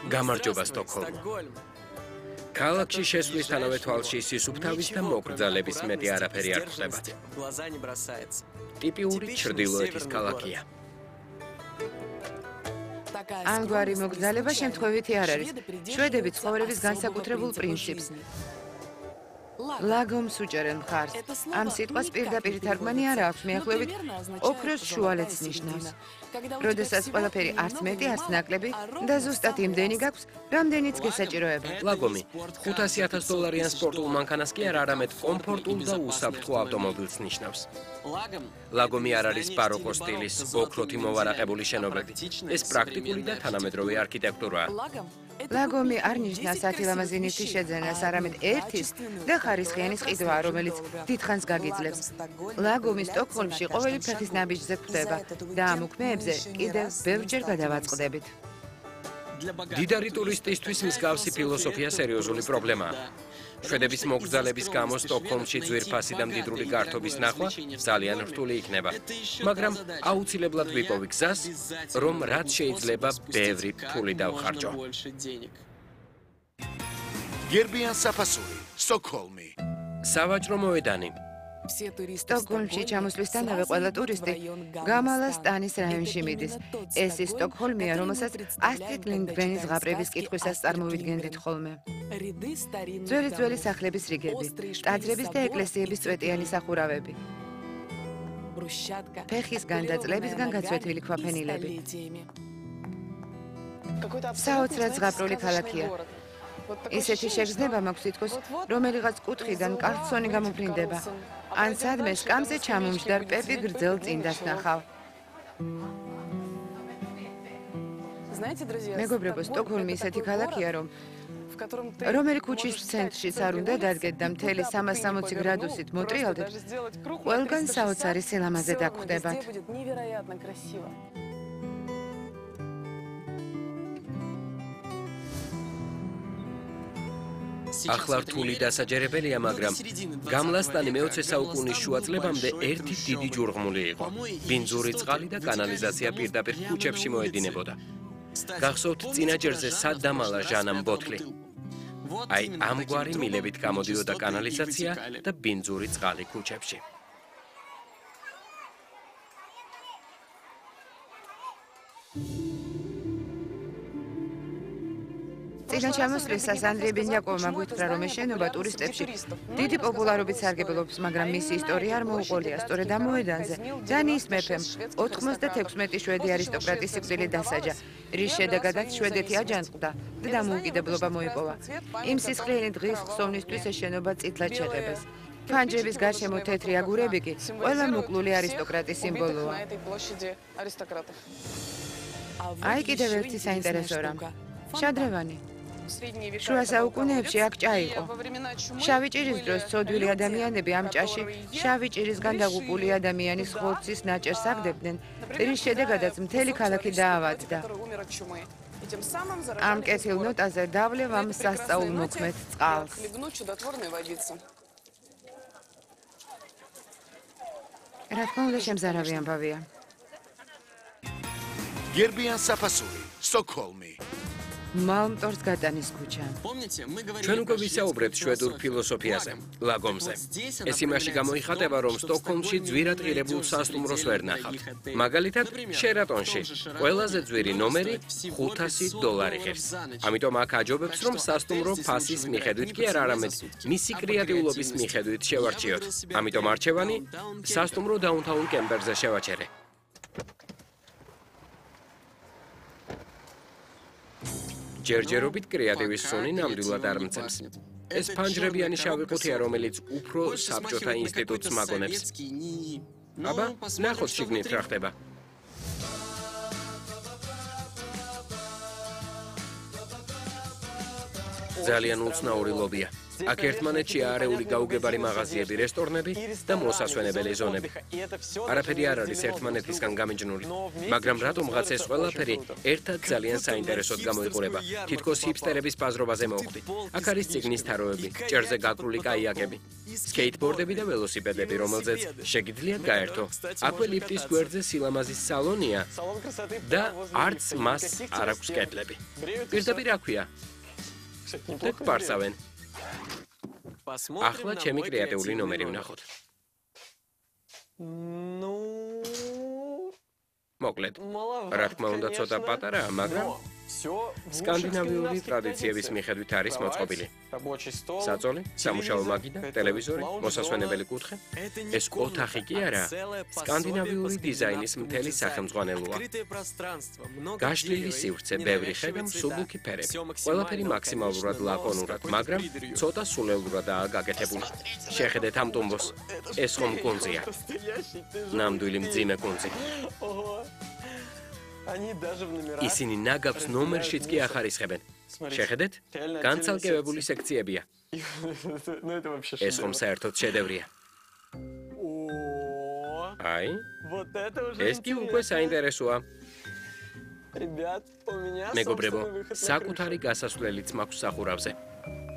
გამარჯობა სტოკჰოლმო. ქალაქში შესვლისთანავე თვალში სისუფთავის და მოკრძალების მეტი არაფერი არ ხდებათ. ტიპიური ჩრდილოეთის ქალაქია. ამგვარი მოკრძალება შემთხვევითი არ არის. შვედები ცხოვრების განსაკუთრებულ პრინციპს ლაგომს უჭერენ მხარს. ამ სიტყვას პირდაპირ თარგმანი არ აქვს, მიახლოებით ოქროს შუალედს ნიშნავს. როდესაც ყველაფერი არც მეტი, არც ნაკლები და ზუსტად იმდენი გაქვს, რამდენიც გესაჭიროება. ლაგომი $500,000 სპორტულ მანქანას კი არ არამედ კომფორტულ და უსაფრთხო ავტომობილს ნიშნავს. ლაგომი არ არის ბაროკო სტილის ოქროთი მოვარაყებული შენობები. ეს პრაქტიკული და თანამედროვე არქიტექტურაა. ლაგომი არ ნიშნავს ათილამაზი ნივთის შეძენას, არამედ ერთის და ხარისხიანის ყიდვაა, რომელიც დიდხანს გაგიძლებს. ლაგომი სტოკჰოლმში ყოველი ფეხის ნაბიჯზე გვხვდება და ამ უქმეებზე კიდევ ბევრჯერ გადავაწყდებით. დიდარი ტურისტისთვის მსგავსი ფილოსოფია სერიოზული პრობლემაა. შვედების მოგრძალების გამო სტოკჰოლმში ძვირფასი და მდიდრული გართობის ნახვა ძალიან რთული იქნება, მაგრამ აუცილებლად ვიპოვი გზას, რომ რაც შეიძლება ბევრი ფული დავხარჯო. გერბიან საფასური, სტოკჰოლმი. სავაჭრო მოედანი. სტოკჰოლმში ჩამოსვლისთანავე ყველა ტურისტი გამალას ტანის რაიონში მიდის. ეს ის სტოკჰოლმია, რომელსაც ასტრიდ ლინდგრენის ზღაპრების კითხვისას წარმოვიდგენდით ხოლმე. ძველი სახლების რიგები, ტაძრების და ეკლესიების წვეტიანი სახურავები, ფეხისგან და წლებისგან გაცვეთილი ქვაფენილები. საოცრად ზღაპრული ქალაქია. ისეთი შეგრძნება მაქვს თითქოს, რომელიღაც კუთხიდან კარლსონი გამოფრინდება. ან სადმე სკამზე ჩამომჯდარ პეპი გრძელ წინდას ნახავ. მეგობრებო, სტოკჰოლმი ისეთი ქალაქია, რომელი ქუჩის ცენტრშიც არ უნდა დადგეთ და მთელი 360 გრადუსით მოტრიალდეთ, ყველგან საოცარი სილამაზე დაგხვდებათ. ახლა რთული დასაჯერებელია, მაგრამ გამლასტანი მე-20 საუკუნის შუა წლებამდე ერთი დიდი ჯურღმული იყო. ბინძური წყალი და კანალიზაცია პირდაპირ ქუჩებში მოედინებოდა. გახსოვთ წინაჯერზე სადამალა ჟანამ ბოთლი. აი ამგვარი მილებით გამოდიოდა კანალიზაცია და ბინძური წყალი ქუჩებში. წინა ჩამოსვლისას ანდრიე ბენიაკოვმა გვითხრა, რომ ეს შენობა ტურისტებში დიდი პოპულარობით სარგებლობს, მაგრამ მისი ისტორია არ მოუყოლია. სწორედ ამ მოედანზე დანიის მეფემ 96 შვედი არისტოკრატის სიკვდილი დასაჯა, რის შედეგადაც შვედეთი აჯანყდა და დამოუკიდებლობა მოიპოვა. იმ სისხლიანი დღის ხსოვნისთვის ეს შენობა წითლად შეღებეს. ფანჯრების გარშემო თეთრი აგურები კი ყველა მოკლული არისტოკრატის სიმბოლოა. აი კიდევ ერთი საინტერესო რამ. შადრევანი. შუა საუკუნეებში აქ ჭა იყო. შავი ჭირის დროს ცოდვილი ადამიანები ამ ჭაში შავი ჭირისგან დაღუპული ადამიანის ხორცის ნაჭერს აგდებდნენ, რის შედეგადაც მთელი ქალაქი დაავადდა. ამ კეთილ ნოტაზე დავლევ ამ სასწაულ მოქმედ წყალს. რა თქმა უნდა, შემზარავი ამბავია. გერბიან საფასური, სტოკჰოლმი. მალმტორს გატანის ქუჩა. ჩვენ უკვე ვისაუბრეთ შვედურ ფილოსოფიაზე, ლაგომზე. ეს იმაში გამოიხატება, რომ სტოკჰოლმში ძვირად ღირებულ სასტუმროს ვერ ნახავთ. მაგალითად, შერატონში ყველაზე ძვირი ნომერი $500 ღირს. ამიტომ აქ აჯობებს, რომ სასტუმრო ფასის მიხედვით კი არ არამედ მისი კრეატიულობის მიხედვით შევარჩიოთ. ამიტომ არჩევანი სასტუმრო დაუნთაუნ კემპერზე შევაჩერე. ჯერჯერობით კრეატივის სუნი ნამდვილად არ მცემს. ეს ფანჯრებიანი შავი ყუთია, რომელიც უფრო საბჭოთა ინსტიტუტს მაგონებს. აბა, ნახოთ შიგნით რა ხდება. ძალიან უცნაური ლობია. აქ ერთმანეთში аарეული გაუგებარი მაღაზიები, რესტორნები და მოსასვენებელი ზონები. არაფერი არ არის ერთმანეთისგან გამიჯნული, მაგრამ რატომღაც ეს ყველაფერი ერთად ძალიან საინტერესოდ გამოიყურება. თითქოს ჰიპსტერების ბაზრობაზე მოვხვდით. აქ არის წიგნის თაროები, ჭერზე გაკრული კაიაკები, სკეიტბორდები და ველოსიპედები, რომელზეც შეგიძლიათ გაერთო. აქვე ლიფტის გვერდზე სილამაზის სალონია და არც მას არ აქვს კედლები. პირდაპირ აქვეა. და გვარსავენ. ახლა ჩემი კრეატიული ნომერი ვნახოთ. მოკლედ, რა თქმა უნდა ცოტა პატარაა, მაგრამ სკანდინავიური ტრადიციების მიხედვით არის მოწყობილი. საწოლი, სამუშაო მაგიდა, ტელევიზორი, მოსასვენებელი კუთხე. ეს ოთახი კი არა, სკანდინავიური დიზაინის მთელი სახელმძღვანელოა. გაშლილი სივრცე, ბევრი ხე და მსუბუქი ფერები. ყველაფერი მაქსიმალურად ლაკონურად, მაგრამ ცოტა სულელურადაა გაკეთებული. შეხედეთ ამ ტუმბოს. ეს ხომ კუნძია. ნამდვილი მძიმე კუნძი. ისინი ნაგავს ნომერშიც კი ახარისხებენ. შეხედეთ, განცალკევებული სექციებია. ეს ხომ საერთოდ შედევრია. აი, ეს კი უკვე საინტერესოა. მეგობრებო, საკუთარი გასასვლელიც მაქვს სახურავზე.